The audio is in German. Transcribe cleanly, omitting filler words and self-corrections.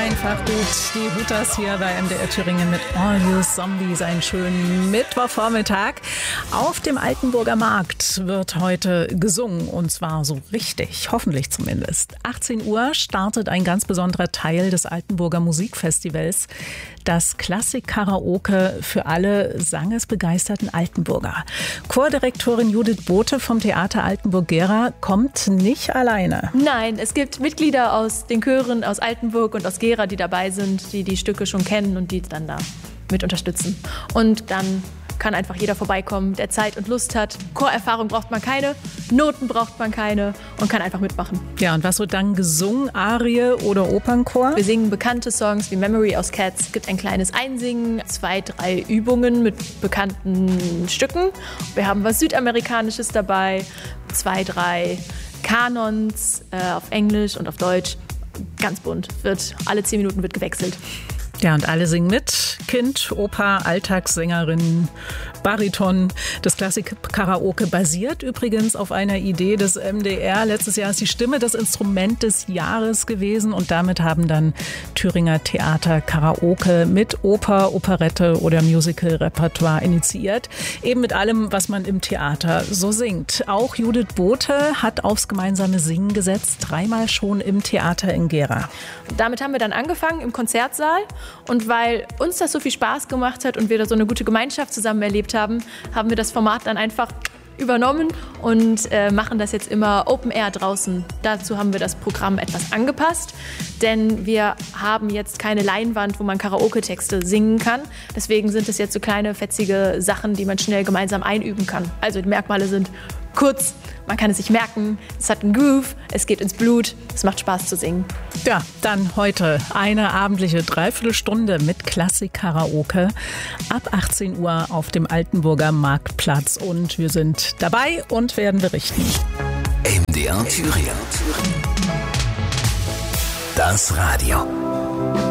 einfach gut. Die Hooters hier bei MDR Thüringen mit All You Zombies. Einen schönen Mittwochvormittag. Auf dem Altenburger Markt wird heute gesungen und zwar so richtig, hoffentlich zumindest. 18 Uhr startet ein ganz besonderer Teil des Altenburger Musikfestivals. Das Klassik-Karaoke für alle sangesbegeisterten Altenburger. Chordirektorin Judith Bothe vom Theater Altenburg-Gera kommt nicht alleine. Nein, es gibt Mitglieder aus den Chören aus Altenburg und aus Gera, die dabei sind, die die Stücke schon kennen und die dann da mit unterstützen. Und dann kann einfach jeder vorbeikommen, der Zeit und Lust hat. Chorerfahrung braucht man keine, Noten braucht man keine und kann einfach mitmachen. Ja, und was wird dann gesungen? Arie oder Opernchor? Wir singen bekannte Songs wie Memory aus Cats. Es gibt ein kleines Einsingen, 2, 3 Übungen mit bekannten Stücken. Wir haben was Südamerikanisches dabei, 2, 3 Kanons auf Englisch und auf Deutsch. Ganz bunt. Alle 10 Minuten wird gewechselt. Ja, und alle singen mit. Kind, Opa, Alltagssängerin, Bariton. Das Klassik-Karaoke basiert übrigens auf einer Idee des MDR. Letztes Jahr ist die Stimme das Instrument des Jahres gewesen und damit haben dann Thüringer Theater Karaoke mit Oper, Operette oder Musical-Repertoire initiiert. Eben mit allem, was man im Theater so singt. Auch Judith Bothe hat aufs gemeinsame Singen gesetzt, 3-mal schon im Theater in Gera. Damit haben wir dann angefangen im Konzertsaal. Und weil uns das so viel Spaß gemacht hat und wir da so eine gute Gemeinschaft zusammen erlebt haben, haben wir das Format dann einfach übernommen und machen das jetzt immer Open Air draußen. Dazu haben wir das Programm etwas angepasst, denn wir haben jetzt keine Leinwand, wo man Karaoke-Texte singen kann. Deswegen sind es jetzt so kleine, fetzige Sachen, die man schnell gemeinsam einüben kann. Also die Merkmale sind kurz, man kann es sich merken, es hat einen Groove, es geht ins Blut, es macht Spaß zu singen. Ja, dann heute eine abendliche Dreiviertelstunde mit Klassik-Karaoke ab 18 Uhr auf dem Altenburger Marktplatz. Und wir sind dabei und werden berichten. MDR Thüringen. Das Radio.